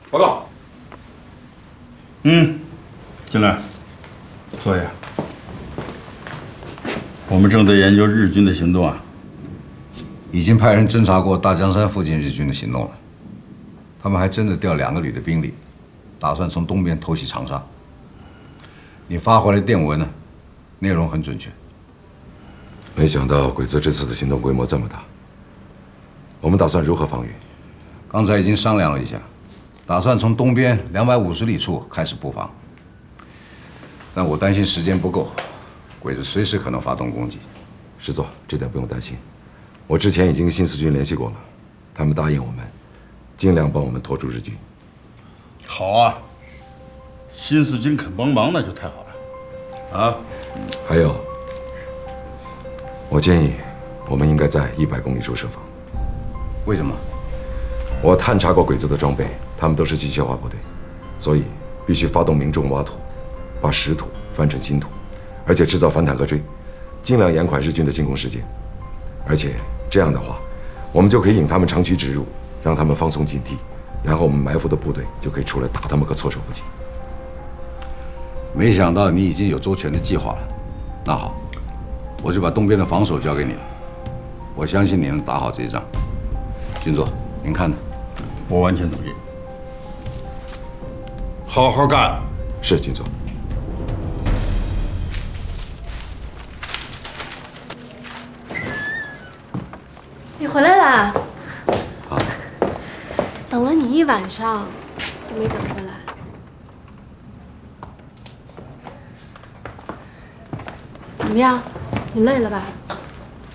报告。 进来，坐下。我们正在研究日军的行动啊。 已经派人侦查过大江山附近日军的行动了，他们还真的调2个旅的兵力，打算从东边偷袭长沙。你发回来电文呢，内容很准确。 没想到鬼子这次的行动规模这么大，我们打算如何防御？ 刚才已经商量了一下，打算从东边250里处开始布防，但我担心时间不够，鬼子随时可能发动攻击。 师座，这点不用担心。我之前已经跟新四军联系过了，他们答应我们，尽量帮我们拖住日军。 好啊，新四军肯帮忙那就太好了。啊， 还有，我建议我们应该在100公里处设防。 为什么？ 我探查过鬼子的装备，他们都是机械化部队，所以必须发动民众挖土，把实土翻成新土，而且制造反坦克锥，尽量延缓日军的进攻时间。而且这样的话，我们就可以引他们长驱直入，让他们放松警惕，然后我们埋伏的部队就可以出来打他们个措手不及。 没想到你已经有周全的计划了。那好，我就把东边的防守交给你了。我相信你能打好这一仗。军座，您看呢？ 我完全同意。好好干。 是，军座。 你回来啦？ 啊， 等了你一晚上，都没等回来。怎么样？你累了吧？